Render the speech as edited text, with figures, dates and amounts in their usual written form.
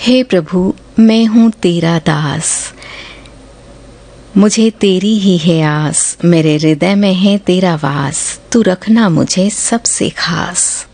हे प्रभु, मैं हूँ तेरा दास, मुझे तेरी ही है आस, मेरे हृदय में है तेरा वास, तू रखना मुझे सबसे खास।